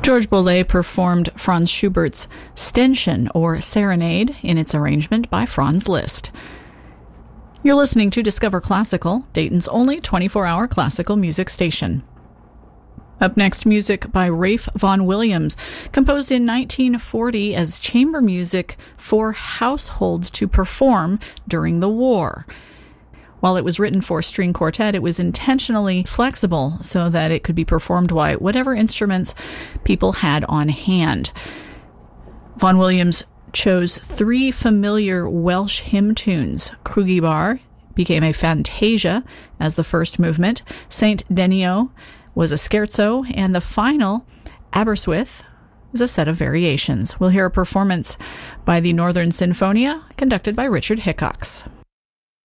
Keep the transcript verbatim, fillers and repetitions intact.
George Boulez performed Franz Schubert's Ständchen, or Serenade, in its arrangement by Franz Liszt. You're listening to Discover Classical, Dayton's only twenty-four hour classical music station. Up next, music by Ralph Vaughan Williams, composed in nineteen forty as chamber music for households to perform during the war. While it was written for string quartet, it was intentionally flexible so that it could be performed by whatever instruments people had on hand. Vaughan Williams chose three familiar Welsh hymn tunes. Crwgi Bar became a fantasia as the first movement, Saint Denio was a scherzo, and the final, Aberystwyth, is a set of variations. We'll hear a performance by the Northern Sinfonia, conducted by Richard Hickox.